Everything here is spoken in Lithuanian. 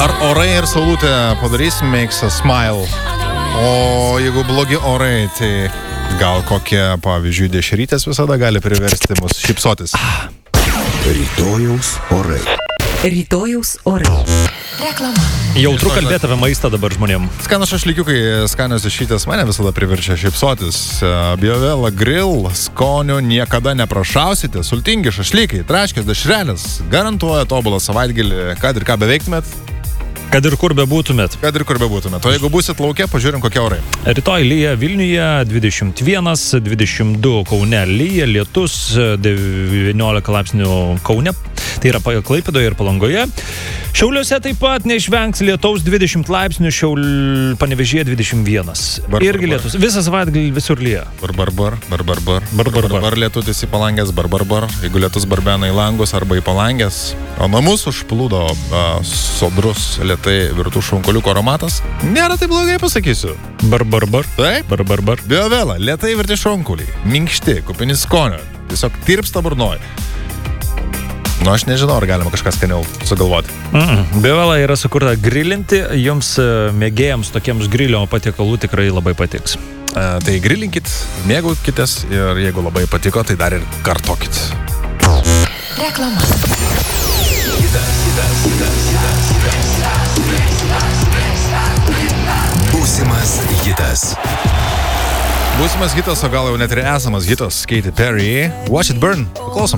Ar orai ir saulutė padarys makes a smile? O jeigu blogi orai, tai gal kokie, pavyzdžiui, dešrytės visada gali priversti mus šypsotis. Rytojaus orai. Rytojaus orai. Reklama. Jautru kalbėti apie maistą dabar žmonėm. Skanus šašlykiukai, skanios dešrytės mane visada priverčia šypsotis. Biovela Grill skonių niekada neprašausite. Sultingi šašlykai, traškės, dešrelės garantuoja tobulą savaitgalį, kad ir ką beveiktumėt. Kad ir kur bebūtumėt. Kad ir kur bebūtumėt. O jeigu būsit lauke, pažiūrim kokie orai. Rytoj lyja Vilniuje 21, 22 Kaune lyja, lietus 19 laipsnių Kaune, tai yra Klaipėdoje ir Palangoje. Šiauliuose taip pat neišvengs lietaus 20 laipsnių, Panevėžyje 21. Irgi lietus. Visą savaitgalį visur lyja. Bar lietutis į palangės, bar. Jeigu lietus barbena į langus arba į palangės, o namus užplūdo sodrus lietai virtų šonkoliuko aromatas, nėra taip blogai, pasakysiu. Bar. Taip? Bar. Biovela, lietai virti šonkoliai, minkšti, kupini skonio, tiesiog tirpsta burnoj. Nu, aš nežinau, ar galima kažką skaniau sugalvoti. Biovela yra sukurta grilinti, jums mėgėjams tokiems grilio patiekalų tikrai labai patiks. Tai grilinkit, mėgaukitės ir jeigu labai patiko, tai dar ir kartokit. Reklama. Būsimas hitas. Būsimas hitas, o gal jau net ir esamas hitas, Katy Perry, Watch It Burn. Klausom.